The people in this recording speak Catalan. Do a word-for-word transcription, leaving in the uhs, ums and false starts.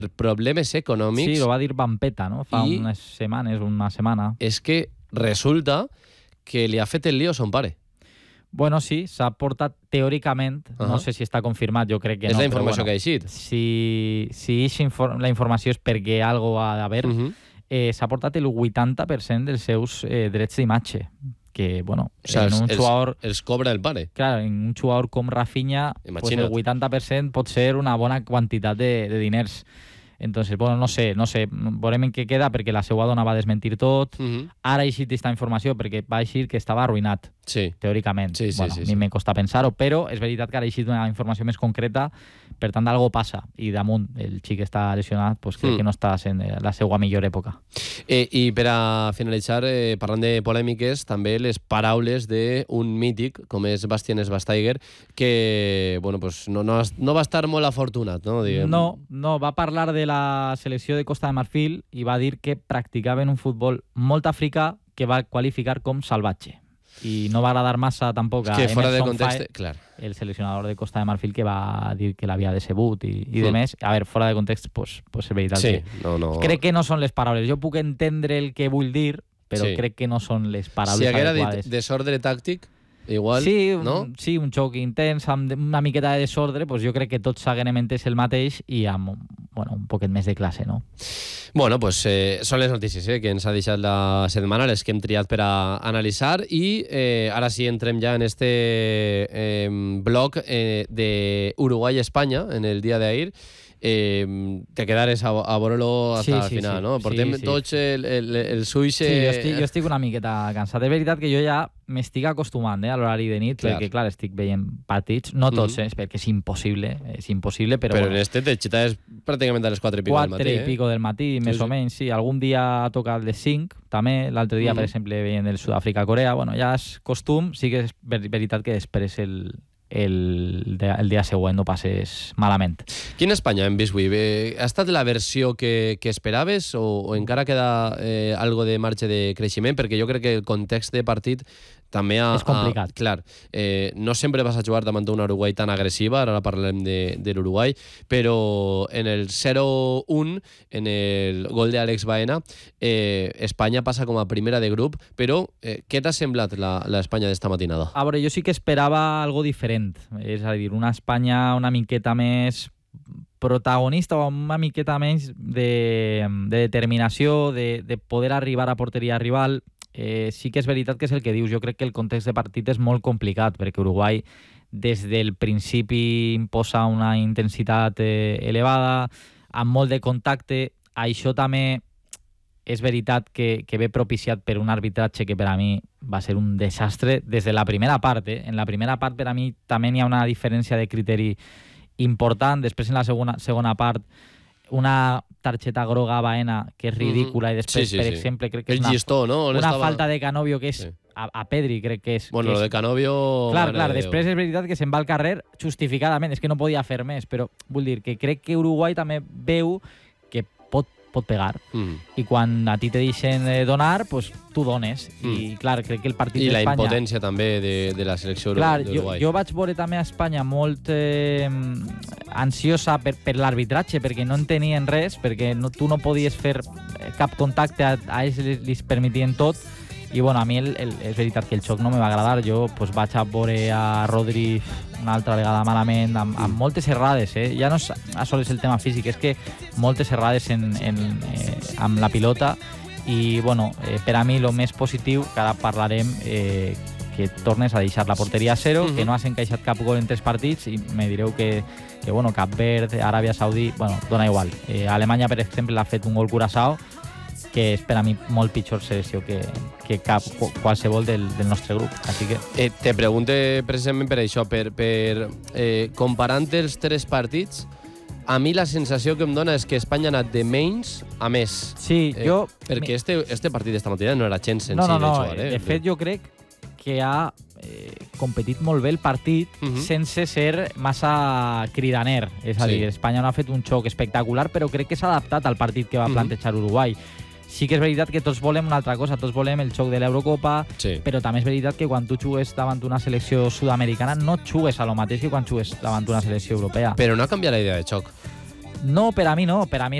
problemes econòmics... Sí, ho va dir Vampeta, no? Fa I unes setmanes, una setmana. És que resulta que li ha fet el lío a son pare. Bueno, sí, s'ha portat teòricament, uh -huh. no sé si està confirmat, jo crec que és no. És la informació bueno, que ha eixit. Si, si inform la informació és perquè algo ha d'haver, uh -huh. eh, s'ha portat el vuitanta per cent dels seus eh, drets d'imatge. Que, bueno, o sea, en un els, jugador... Els cobra el pare. Clar, en un jugador com Rafinha, pues el vuitanta per cent pot ser una bona quantitat de, de diners. Entonces, bueno, no sé, no sé, veurem en què queda, perquè la seva dona va desmentir tot. Uh -huh. Ara ha eixit aquesta informació perquè va eixir que estava arruïnat, sí. teòricament. Sí, sí, bueno, sí, a mi sí. me costa pensar-ho, però és veritat que ara ha eixit una informació més concreta, per tant, algo passa. I damunt, el xic està lesionat, pues crec mm. que no està sent la seva millor època. Eh, I per a finalitzar, eh, parlant de polèmiques, també les paraules d'un mític, com és Bastien Schweinsteiger, que bueno, pues no, no, no va estar molt afortunat, no? Diguem. No, no, va parlar de la selecció de Costa de Marfil i va dir que practicaven un futbol molt africà que va qualificar com salvatge. I no va agradar massa tampoc a que fora Emerson de context, Faé, clar. el seleccionador de Costa de Marfil, que va dir que l'havia decebut i, i mm. de més. A veure, fora de context, pues, pues és veritat sí, que... No, no. Crec que no són les paraules. Jo puc entendre el que vull dir, però sí. crec que no són les paraules si adequades. Si haguera dit desordre tàctic, igual, sí, no? Un, sí, un xoc intens, amb una miqueta de desordre, pues jo crec que tots haguem entès el mateix i amb bueno, un poquet més de classe, no? Bueno, pues eh, són les notícies eh, que ens ha deixat la setmana, les que hem triat per a analitzar, i eh, ara sí entrem ja en este eh, bloc eh, de Uruguai-Espanya, en el dia d'ahir. Eh, te quedares a, a veure-lo fins sí, al sí, final, sí. no? Portem sí, sí. tots el, el, el suix... Sí, jo estic, jo estic una miqueta cansat. És veritat que jo ja m'estic acostumant eh, a l'horari de nit, clar. perquè, clar, estic veient partits, no tots, mm -hmm. eh, perquè és impossible, és impossible, però... Però bueno, en este te xitaves pràcticament a les quatre i pico del matí, quatre eh? i pico del matí, més sí, o menys, sí. Algun dia ha tocat les cinc, també. L'altre dia, mm -hmm. per exemple, veient el Sud-àfrica-Corea. Bueno, ja és costum, sí que és veritat que després el... El, el dia següent no passes malament. Quina Espanya hem vist avui? Ha estat la versió que, que esperaves o, o encara queda eh, algo de marge de creixement? Perquè jo crec que el context de partit també ha... És complicat. Ha, clar, eh, no sempre vas a jugar davant d'un Uruguai tan agressiva, ara parlem de, de l'Uruguai, però en el zero un, en el gol d'Àlex Baena, eh, Espanya passa com a primera de grup, però eh, què t'ha semblat l'Espanya d'esta matinada? A veure, jo sí que esperava algo diferent, és a dir, una Espanya una miqueta més protagonista o una miqueta més de, de determinació, de, de poder arribar a porteria rival. Eh, sí que és veritat que és el que dius. Jo crec que el context de partit és molt complicat, perquè Uruguai des del principi imposa una intensitat eh, elevada, amb molt de contacte. Això també és veritat que, que ve propiciat per un arbitratge que per a mi va ser un desastre des de la primera part. Eh? En la primera part per a mi també n'hi ha una diferència de criteri important. Després en la segona, segona part una targeta groga a Baena que és ridícula, mm-hmm. i després, sí, sí, per sí. exemple, crec que és el una, llistó, no? una estava... falta de Canovio que és sí. a, a Pedri, crec que és... Bueno, que és... lo de Canovio... Clar, clar, després és veritat que se'n va al carrer justificadament, és que no podia fer més, però vull dir que crec que Uruguai també veu que pot, pot pegar, mm. i quan a ti te deixen donar, pues tu dones, mm. i clar, crec que el partit d'Espanya... I la impotència també de, de la selecció d'Uruguai. Jo, jo vaig veure també a Espanya molt eh, ansiosa per, per l'arbitratge, perquè no entenien res, perquè no, tu no podies fer cap contacte, a, a ells li, li permetien tot, i bueno, a mi el, el, és veritat que el xoc no me va agradar. Jo pues, vaig a veure a Rodri una altra vegada malament, amb, amb moltes errades, eh? Ja no és a sols el tema físic, és que moltes errades en, en, eh, amb la pilota, i bueno, eh, per a mi el més positiu, que ara parlarem, eh, que tornes a deixar la porteria a zero, uh-huh. que no has encaixat cap gol en tres partits, i me direu que, que bueno, Cap Verd, Aràbia Saudí, bueno, dona igual. Eh, Alemanya, per exemple, l'ha fet un gol Curaçao, que és per a mi molt pitjor selecció que, que cap, qualsevol del, del nostre grup. Així que... Eh, te pregunte precisament per això, per, per eh, comparant els tres partits, a mi la sensació que em dona és que Espanya ha anat de menys a més. Sí, eh, jo... Perquè este, este partit d'esta matina no era gens senzill no, no, no. de jugar. Eh? De fet, jo crec que ha eh, competit molt bé el partit uh-huh. sense ser massa cridaner. És a sí. dir, Espanya no ha fet un xoc espectacular, però crec que s'ha adaptat al partit que va uh-huh. plantejar Uruguai. Sí que és veritat que tots volem una altra cosa, tots volem el xoc de l'Eurocopa, sí. però també és veritat que quan tu jugues davant d'una selecció sud-americana no jugues a lo mateix que quan jugues davant d'una selecció europea. Però no ha canviat la idea de xoc. No, per a mi no, per a mi